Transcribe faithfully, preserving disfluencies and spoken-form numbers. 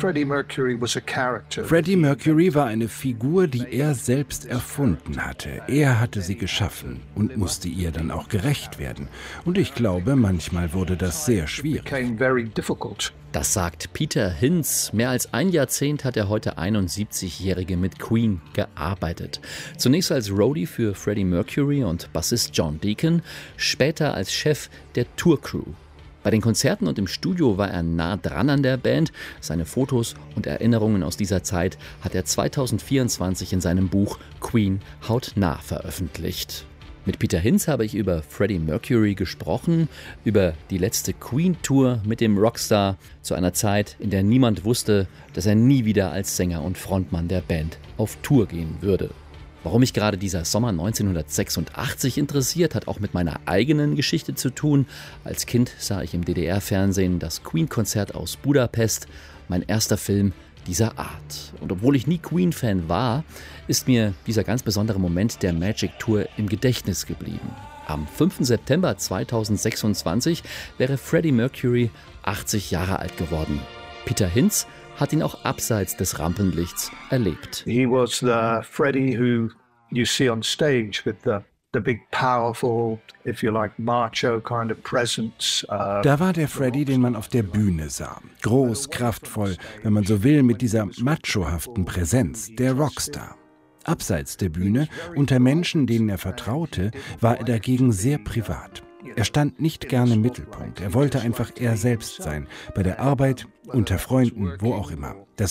Freddie Mercury was a character. Freddie Mercury war eine Figur, die er selbst erfunden hatte. Er hatte sie geschaffen und musste ihr dann auch gerecht werden. Und ich glaube, manchmal wurde das sehr schwierig. Das sagt Peter Hinz. Mehr als ein Jahrzehnt hat der heute einundsiebzigjährige mit Queen gearbeitet. Zunächst als Roadie für Freddie Mercury und Bassist John Deacon, später als Chef der Tourcrew. Bei den Konzerten und im Studio war er nah dran an der Band. Seine Fotos und Erinnerungen aus dieser Zeit hat er zweitausendvierundzwanzig in seinem Buch Queen hautnah veröffentlicht. Mit Peter Hinz habe ich über Freddie Mercury gesprochen, über die letzte Queen-Tour mit dem Rockstar zu einer Zeit, in der niemand wusste, dass er nie wieder als Sänger und Frontmann der Band auf Tour gehen würde. Warum mich gerade dieser Sommer neunzehnhundertsechsundachtzig interessiert, hat auch mit meiner eigenen Geschichte zu tun. Als Kind sah ich im D D R-Fernsehen das Queen-Konzert aus Budapest, mein erster Film dieser Art. Und obwohl ich nie Queen-Fan war, ist mir dieser ganz besondere Moment der Magic Tour im Gedächtnis geblieben. Am fünften September zweitausendsechsundzwanzig wäre Freddie Mercury achtzig Jahre alt geworden. Peter Hinz hat ihn auch abseits des Rampenlichts erlebt. He was the Freddie who you see on stage with the the big powerful, if you like, macho kind of presence. Uh, da war der Freddie, den man auf der Bühne sah. Groß, kraftvoll, wenn man so will, mit dieser machohaften Präsenz, der Rockstar. Abseits der Bühne, unter Menschen, denen er vertraute, war er dagegen sehr privat. Er stand nicht gerne im Mittelpunkt. Er wollte einfach er selbst sein, bei der Arbeit, unter Freunden, wo auch immer. Das